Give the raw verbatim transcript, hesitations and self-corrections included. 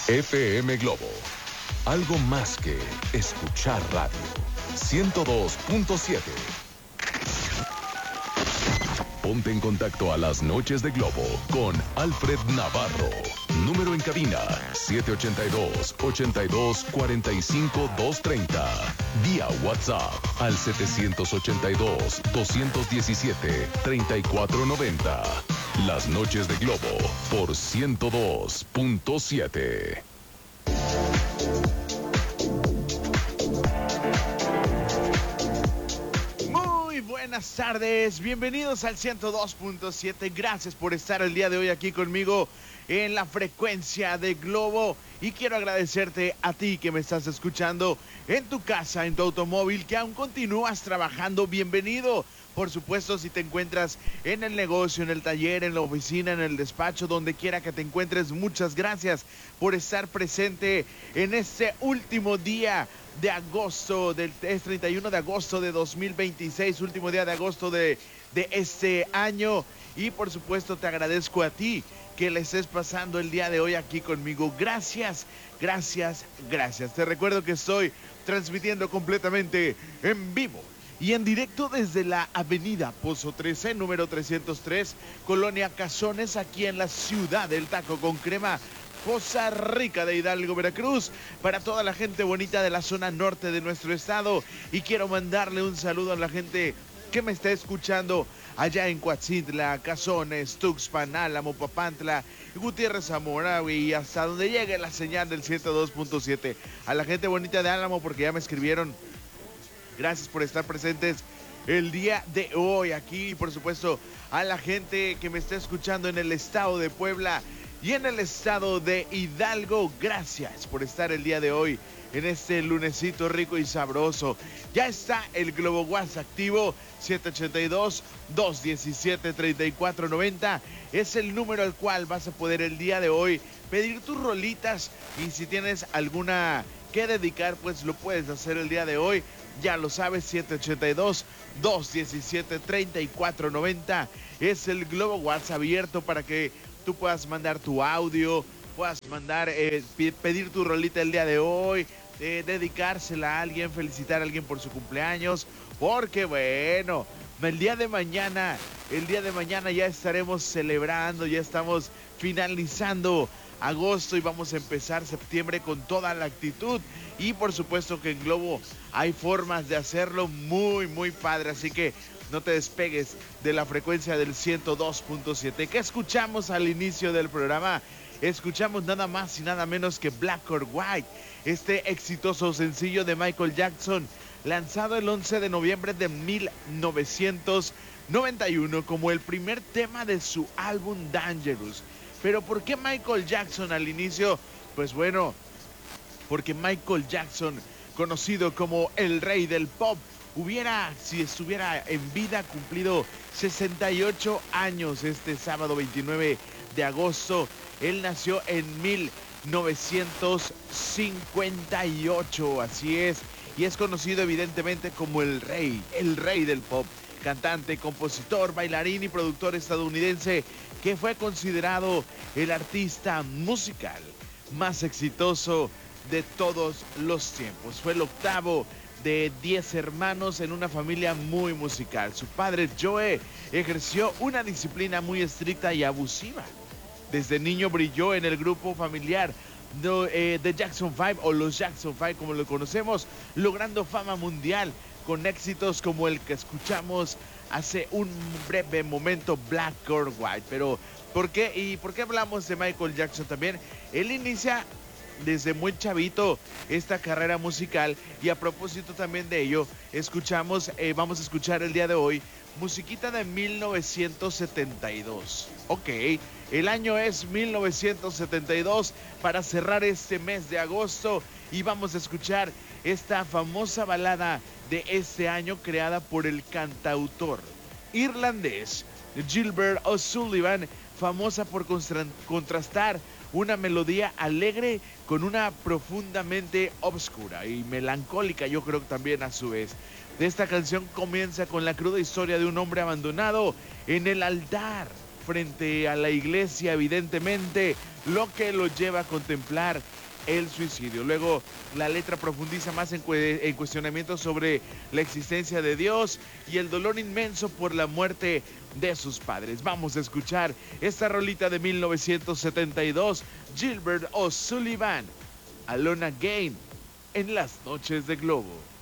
F M Globo. Algo más que escuchar radio. ciento dos punto siete. Ponte en contacto a las noches de Globo con Alfred Navarro. Número en cabina siete ocho dos, ocho dos, cuatro cinco, dos tres cero. Vía WhatsApp al siete ocho dos, dos uno siete, tres cuatro nueve cero. Las noches de Globo por ciento dos punto siete. Buenas tardes, bienvenidos al ciento dos punto siete. Gracias por estar el día de hoy aquí conmigo en la frecuencia de Globo. Y quiero agradecerte a ti que me estás escuchando en tu casa, en tu automóvil, que aún continúas trabajando. Bienvenido. Por supuesto, si te encuentras en el negocio, en el taller, en la oficina, en el despacho, donde quiera que te encuentres, muchas gracias por estar presente en este último día de agosto, del es treinta y uno de agosto de dos mil veintiséis, último día de agosto de, de este año. Y por supuesto te agradezco a ti que le estés pasando el día de hoy aquí conmigo. Gracias, gracias, gracias. Te recuerdo que estoy transmitiendo completamente en vivo y en directo desde la avenida Pozo trece, número trescientos tres, Colonia Cazones, aquí en la ciudad del taco con crema, Poza Rica de Hidalgo, Veracruz, para toda la gente bonita de la zona norte de nuestro estado. Y quiero mandarle un saludo a la gente que me está escuchando allá en Coatzintla, Cazones, Tuxpan, Álamo, Papantla, Gutiérrez, Zamora, y hasta donde llegue la señal del ciento dos punto siete. A la gente bonita de Álamo, porque ya me escribieron. Gracias por estar presentes el día de hoy aquí. Y por supuesto a la gente que me está escuchando en el estado de Puebla y en el estado de Hidalgo, gracias por estar el día de hoy en este lunesito rico y sabroso. Ya está el Globo WhatsApp activo, siete ocho dos, dos uno siete, tres cuatro nueve cero. Es el número al cual vas a poder el día de hoy pedir tus rolitas. Y si tienes alguna que dedicar, pues lo puedes hacer el día de hoy. Ya lo sabes, siete ocho dos, dos uno siete, tres cuatro nueve cero. Es el Globo WhatsApp abierto para que tú puedas mandar tu audio, puedas mandar, eh, pedir tu rolita el día de hoy, eh, dedicársela a alguien, felicitar a alguien por su cumpleaños, porque bueno, el día de mañana, el día de mañana ya estaremos celebrando, ya estamos finalizando agosto y vamos a empezar septiembre con toda la actitud. Y por supuesto que en Globo hay formas de hacerlo muy, muy padre, así que no te despegues de la frecuencia del ciento dos punto siete. ¿Qué escuchamos al inicio del programa? Escuchamos nada más y nada menos que Black or White, este exitoso sencillo de Michael Jackson, lanzado el once de noviembre de mil novecientos noventa y uno como el primer tema de su álbum Dangerous. Pero ¿por qué Michael Jackson al inicio? Pues bueno, porque Michael Jackson, conocido como el rey del pop, hubiera, si estuviera en vida, cumplido sesenta y ocho años este sábado veintinueve de agosto. Él nació en mil novecientos cincuenta y ocho, así es, y es conocido evidentemente como el rey, el rey del pop. Cantante, compositor, bailarín y productor estadounidense que fue considerado el artista musical más exitoso de todos los tiempos. Fue el octavo de diez hermanos en una familia muy musical. Su padre, Joe, ejerció una disciplina muy estricta y abusiva. Desde niño brilló en el grupo familiar de, eh, de Jackson five, o los Jackson five como lo conocemos, logrando fama mundial con éxitos como el que escuchamos hace un breve momento, Black or White. Pero ¿por qué? ¿Y por qué hablamos de Michael Jackson también? Él inicia desde muy chavito esta carrera musical, y a propósito también de ello, escuchamos, eh, vamos a escuchar el día de hoy musiquita de mil novecientos setenta y dos. Ok, el año es mil novecientos setenta y dos para cerrar este mes de agosto, y vamos a escuchar esta famosa balada de este año creada por el cantautor irlandés Gilbert O'Sullivan, famosa por contrastar una melodía alegre con una profundamente obscura y melancólica, yo creo que también a su vez. Esta canción comienza con la cruda historia de un hombre abandonado en el altar frente a la iglesia, evidentemente, lo que lo lleva a contemplar el suicidio. Luego la letra profundiza más en, cu en cuestionamientos sobre la existencia de Dios y el dolor inmenso por la muerte de sus padres. Vamos a escuchar esta rolita de mil novecientos setenta y dos, Gilbert O'Sullivan, Alone Again, en las noches de Globo.